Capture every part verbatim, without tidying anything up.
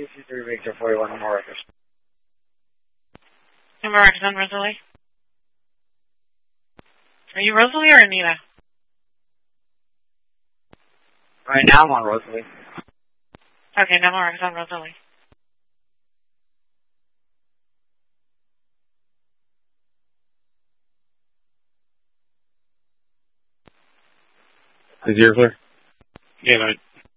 C C three Victor forty-one, number records. Number records on Rosalie. Are you Rosalie or Anita? Right now I'm on Rosalie. Okay, number records on Rosalie. Is yours clear? Yeah, right.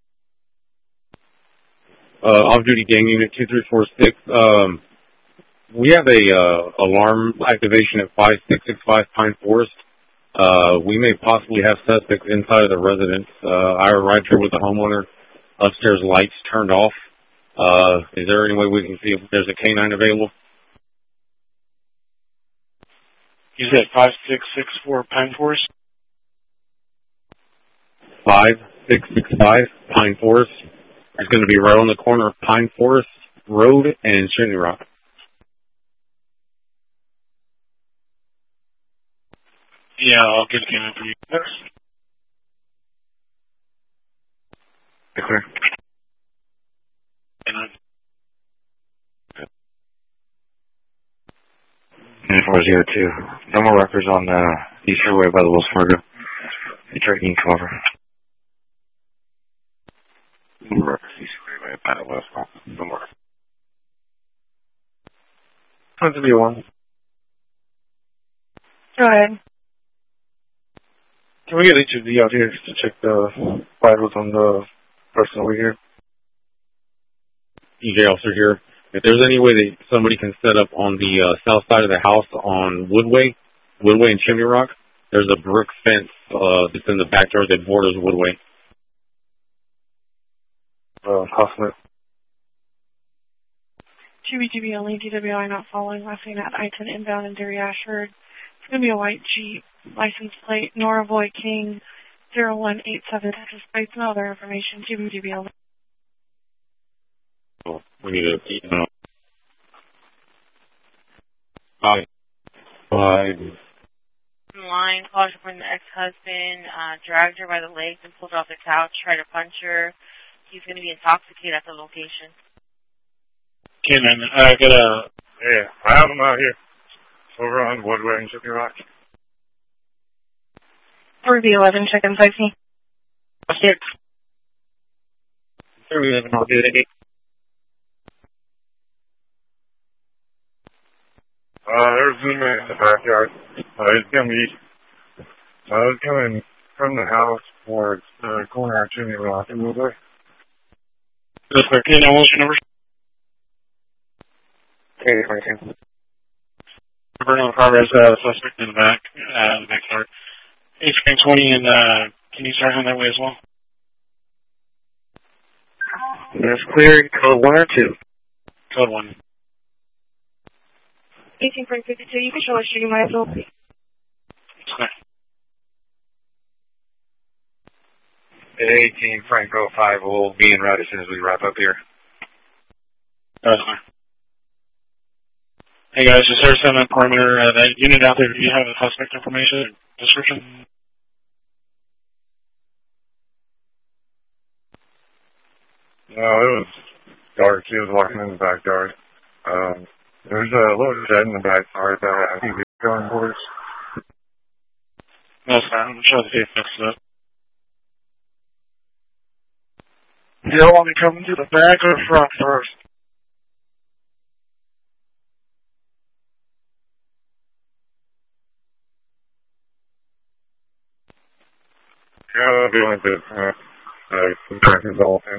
Uh, off-duty gang unit two three four six. Um, we have a uh, alarm activation at five six six five Pine Forest. Uh, we may possibly have suspects inside of the residence. Uh, I arrived here with the homeowner. Upstairs lights turned off. Uh, is there any way we can see if there's a canine available? You said five six six four Pine Forest? five six six five Pine Forest. It's going to be right on the corner of Pine Forest Road and Chimney Rock. Yeah, I'll get a canine for you. Clear. four zero two. No more records on uh, East Freeway by the Wells Fargo. Detroit King cover. No more records East Freeway by the Wells Fargo. No more. That's be one. Go ahead. Can we get H D out here to check the vitals on the person over here? E J officer here. If there's any way that somebody can set up on the uh, south side of the house on Woodway, Woodway and Chimney Rock, there's a brick fence uh, that's in the backyard that borders Woodway. Uh, Hoffman. G B G B only, D W I not following, last seen at I ten inbound in Derry Ashford. It's going to be a white Jeep, license plate, Nora Boy King, zero one eight seven, Texas plates, no other information, G B G B only. Oh, we need to, you know. Five. Five. Line, called her from the ex-husband, uh, dragged her by the legs and pulled her off the couch, tried to punch her. He's going to be intoxicated at the location. Canine, I got a... Yeah, I have him out here. Over on Woodway and Chimney Rock. three B eleven, check in safety. Six. three B eleven, I'll do it again. Uh, there's a man in the backyard. Uh, he's gonna be, uh, he's coming from the house towards the corner of Chimney Rock and Woodway. That's clear. Canine, what's your number? Okay, thank you. Burn on progress, uh, suspect in the back, uh, the backyard. H K twenty, and, uh, can you start on that way as well? That's clear. Code one or two? Code one. eighteen point five two, you can show us shooting my ability. Clear. eighteen, Franco five will be in route as soon as we wrap up here. That's clear. Hey guys, just there's seven perimeter, uh, that unit out there, do you have the suspect information, description? No, it was dark. He was walking in the backyard. Um, there's a little shed in the backyard that I think he's going towards. That's fine, I'm sure the safe fixed it up. Do you want me coming to the back or the front first? Yeah, that'll be like this. Uh, uh, some back is all in.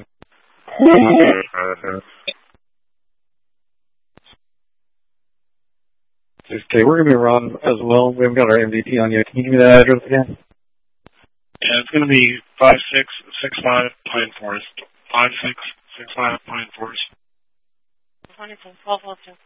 Okay, we're going to be around as well. We haven't got our M D T on yet. Can you give me that address again? Yeah, it's going to be five six six five Pine Forest. five six six five Pine Forest. twelve oh two.